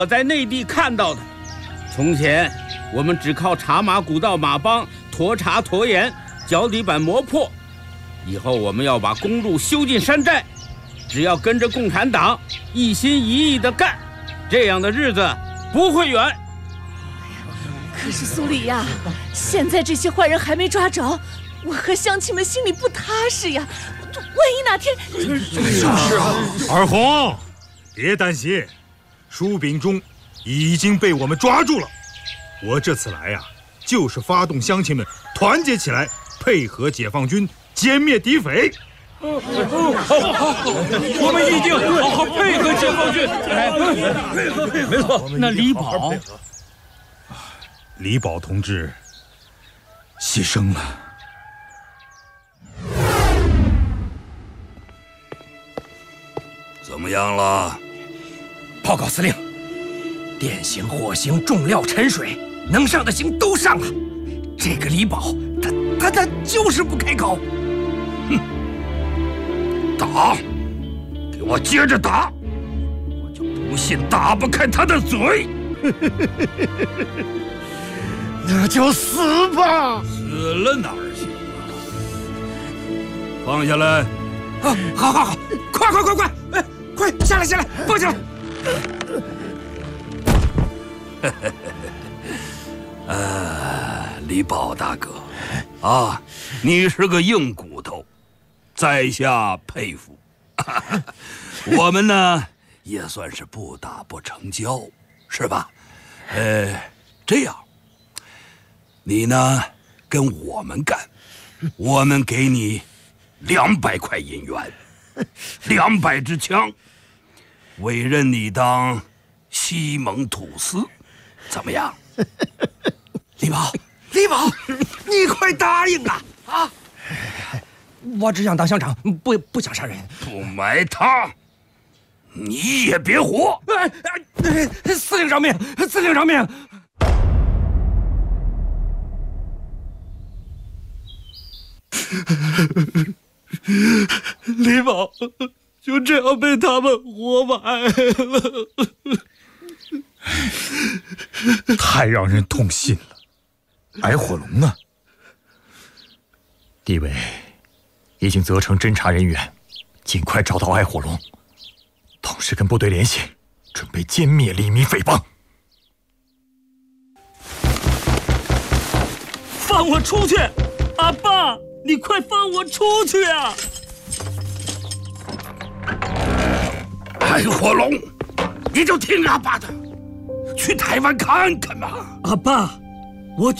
我在内地看到的。从前我们只靠茶马古道马帮驮茶驮盐，脚底板磨破。以后我们要把公路修进山寨，只要跟着共产党一心一意地干，这样的日子不会远。 可是苏里呀，现在这些坏人还没抓着，我和乡亲们心里不踏实呀。万一哪天…… 就是啊，二红，别担心，舒秉忠已经被我们抓住了。我这次来呀，就是发动乡亲们团结起来，配合解放军歼灭敌匪。 我们一定好好配合解放军。配合，没错。那李宝， 李宝同志牺牲了。 怎么样了？ 报告司令，电刑、火刑、重料、沉水，能上的刑都上了。这个李宝，他就是不开口。 哼，打，给我接着打！我就不信打不开他的嘴。 那就死吧！ 死了哪儿行啊？放下来！ 啊，好，快！快下来，放下来！ 李宝大哥，啊，你是个硬骨头，在下佩服。我们呢，也算是不打不成交，是吧？这样，你呢跟我们干，我们给你200块银元，200支枪，委任你当西蒙土司，怎么样？ 李宝，你快答应啊！啊！我只想当乡长，不想杀人。 不埋他，你也别活！ 司令饶命！ 李宝就这样被他们活埋了， 太让人痛心了。矮火龙呢？ 地委已经责成侦查人员尽快找到矮火龙，同时跟部队联系，准备歼灭黎民匪帮。 放我出去！阿爸，你快放我出去啊！ 矮火龙，你就听阿爸的，去台湾看看嘛。 阿爸，